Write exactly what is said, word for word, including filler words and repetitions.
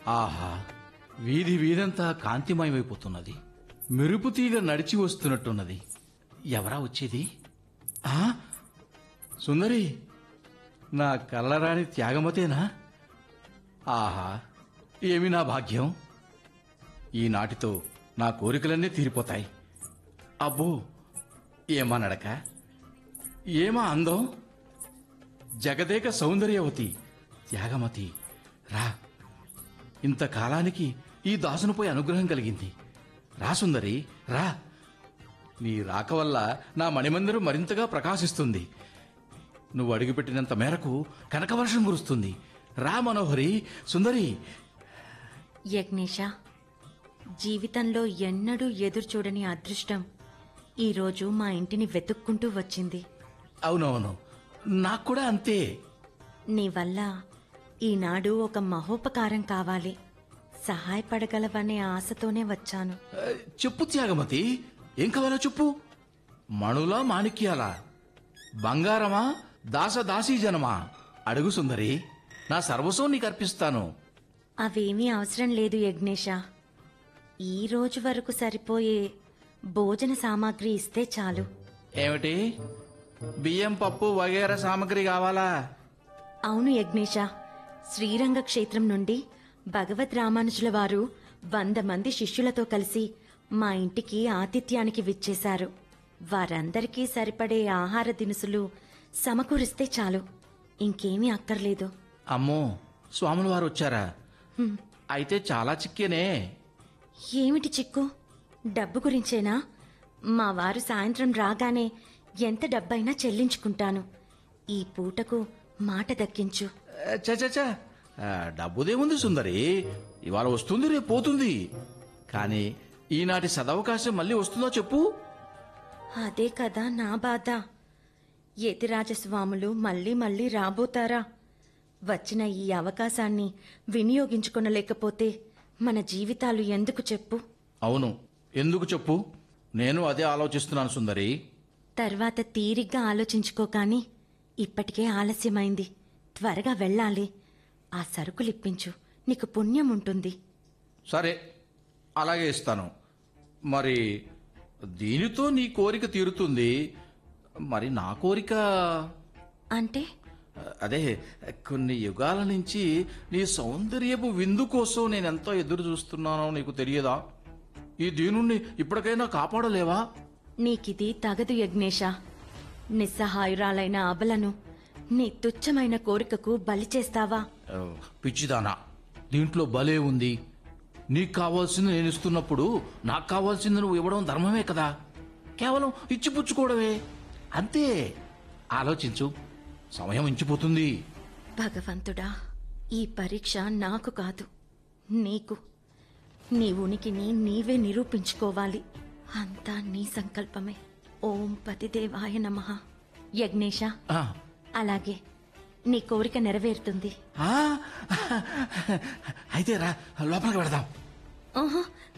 ఆహా, వీధి వీధంతా కాంతిమయమైపోతున్నది. మెరుపు తీగ నడిచి వస్తున్నట్టున్నది. ఎవరా వచ్చేది? ఆ సుందరి, నా కళ్ళరాని త్యాగమతేనా? ఆహా, ఏమి నా భాగ్యం! ఈనాటితో నా కోరికలన్నీ తీరిపోతాయి. అబ్బో, ఏమా నడక, ఏమా అందం! జగదేక సౌందర్యవతి త్యాగమతి, రా. ఇంతకాలానికి ఈ దాసునిపై అనుగ్రహం కలిగింది. రా సుందరి, రా. నీ రాక వల్ల నా మణిమందిరం మరింతగా ప్రకాశిస్తుంది. నువ్వు అడుగుపెట్టినంత మేరకు కనకవర్షం కురుస్తుంది. రా మనోహరి, సుందరి. యజ్ఞేశ, జీవితంలో ఎన్నడూ ఎదురు చూడని అదృష్టం ఈరోజు మా ఇంటిని వెతుక్కుంటూ వచ్చింది. అవునవును, నాకు కూడా అంతే. నీ వల్ల ఈనాడు ఒక మహోపకారం కావాలి, సహాయపడగలవనే ఆశతోనే వచ్చాను. ఆ, చెప్పు త్యాగమతి, ఏం కావాలో చెప్పు. మణులా మాణిక్యాలా, బంగారమా, దాస దాసీ జనమా? అడుగు సుందరి, నా సర్వస్వం నీకు అర్పిస్తాను. అవేమీ అవసరం లేదు యజ్ఞేశ. ఈ రోజు వరకు సరిపోయే భోజన సామాగ్రి ఇస్తే చాలు. ఏమిటి, బియ్యం, పప్పు వగేరా సామగ్రి కావాలా? అవును యజ్ఞేశ, శ్రీరంగ క్షేత్రం నుండి భగవద్ రామానుజుల వారు వంద మంది శిష్యులతో కలిసి మా ఇంటికి ఆతిథ్యానికి విచ్చేశారు. వారందరికీ సరిపడే ఆహార దినుసులు సమకూరిస్తే చాలు, ఇంకేమీ అక్కర్లేదు. అమ్మో, స్వాముల వారు వచ్చారా? హ్మ్. అయితే చాలా చిక్కేనే. ఏమిటి చిక్కు? డబ్బు గురించేనా? మా వారు సాయంత్రం రాగానే ఎంత డబ్బైనా చెల్లించుకుంటాను. ఈ పూటకు మాట దక్కించు. చచచా, డబ్బుదేముంది సుందరి, ఇవాళ వస్తుంది, రేపు పోతుంది. కానీ ఈనాటి సదవకాశం మళ్ళీ వస్తుందో చెప్పు. అదే కదా నా బాధ. యతిరాజస్వాములు మళ్ళీ మళ్ళీ రాబోతారా? వచ్చిన ఈ అవకాశాన్ని వినియోగించుకొనలేకపోతే మన జీవితాలు ఎందుకు చెప్పు? అవును, ఎందుకు చెప్పు? నేను అదే ఆలోచిస్తున్నాను సుందరి. తర్వాత తీరిగ్గా ఆలోచించుకో, కాని ఇప్పటికే ఆలస్యమైంది. త్వరగా వెళ్ళాలి. ఆ సరుకులిప్పించు, నీకు పుణ్యం ఉంటుంది. సరే, అలాగే ఇస్తాను. మరి దీనితో నీ కోరిక తీరుతుంది. మరి నా కోరిక అంటే? అదే, కొన్ని యుగాల నుంచి నీ సౌందర్యపు విందు కోసం నేనెంతో ఎదురు చూస్తున్నానో నీకు తెలియదా? ఈ దీనుణ్ణి ఇప్పటికైనా కాపాడలేవా? నీకిది తగదు యజ్ఞేశ. నిస్సహాయురాలైన అబలను నీ తుచ్చమైన కోరికకు బలి చేస్తావా? ఆ, పిచ్చిదానా, దీంట్లో భలే ఉంది. నీకు కావాల్సింది నేను ఇస్తున్నప్పుడు నాకు కావాల్సింది నువ్వు ఇవ్వడం ధర్మమే కదా. కేవలం ఇచ్చిపుచ్చుకోవడమే, అంతే. ఆలోచించు, సమయం ఇంచిపోతుంది. భగవంతుడా, ఈ పరీక్ష నాకు కాదు, నీకు. నీ ఉనికిని నీవే నిరూపించుకోవాలి. అంతా నీ సంకల్పమే. ఓం పతిదేవాయ నమః. యజ్ఞేశ, ఆ, అలాగే నీ కోరిక నెరవేరుతుంది. ఆ, అయితే రా, లోపలికి పెడదాం. ఓహో,